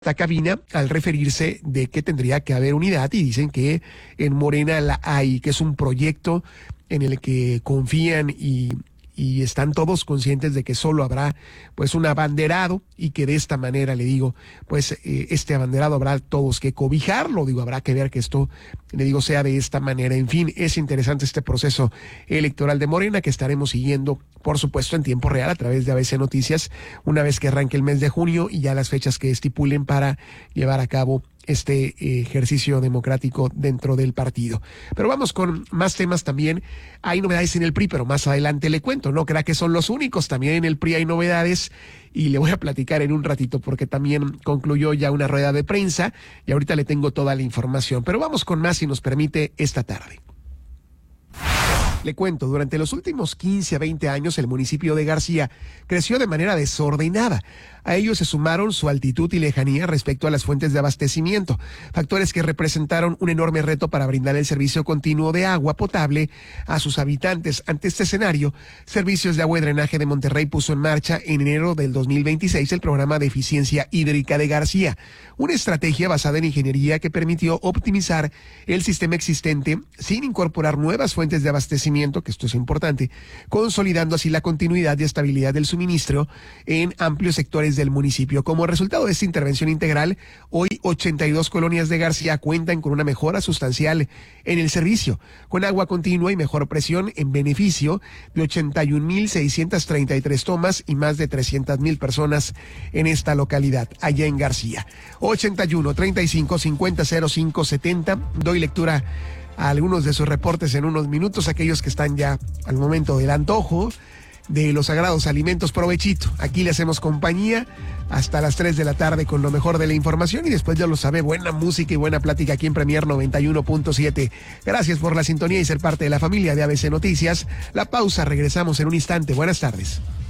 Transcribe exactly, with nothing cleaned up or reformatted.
esta cabina al referirse de que tendría que haber unidad y dicen que en Morena la hay, que es un proyecto en el que confían y, y están todos conscientes de que solo habrá pues un abanderado y que de esta manera, le digo, pues eh, este abanderado habrá todos que cobijarlo, digo, habrá que ver que esto, le digo, sea de esta manera. En fin, es interesante este proceso electoral de Morena que estaremos siguiendo, por supuesto, en tiempo real a través de A B C Noticias, una vez que arranque el mes de junio y ya las fechas que estipulen para llevar a cabo este eh, ejercicio democrático dentro del partido. Pero vamos con más temas también. Hay novedades en el P R I, pero más adelante le cuento, no crea que son los únicos, también en el P R I hay novedades y le voy a platicar en un ratito porque también concluyó ya una rueda de prensa y ahorita le tengo toda la información. Pero vamos con más si nos permite esta tarde. Le cuento, durante los últimos quince a veinte años el municipio de García creció de manera desordenada. A ello se sumaron su altitud y lejanía respecto a las fuentes de abastecimiento, factores que representaron un enorme reto para brindar el servicio continuo de agua potable a sus habitantes. Ante este escenario, Servicios de Agua y Drenaje de Monterrey puso en marcha en enero del dos mil veintiséis el programa de eficiencia hídrica de García, una estrategia basada en ingeniería que permitió optimizar el sistema existente sin incorporar nuevas fuentes de abastecimiento, que esto es importante, consolidando así la continuidad y estabilidad del suministro en amplios sectores del municipio. Como resultado de esta intervención integral, hoy ochenta y dos colonias de García cuentan con una mejora sustancial en el servicio, con agua continua y mejor presión en beneficio de ochenta y un mil seiscientas treinta y tres tomas y más de trescientas mil personas en esta localidad, allá en García. ochenta y uno, treinta y cinco, cincuenta, cero cinco, setenta. Doy lectura a algunos de sus reportes en unos minutos, aquellos que están ya al momento del antojo de los sagrados alimentos. Provechito, aquí le hacemos compañía hasta las tres de la tarde con lo mejor de la información y después ya lo sabe, buena música y buena plática aquí en Premier noventa y uno punto siete. Gracias por la sintonía y ser parte de la familia de A B C Noticias. La pausa, regresamos en un instante. Buenas tardes.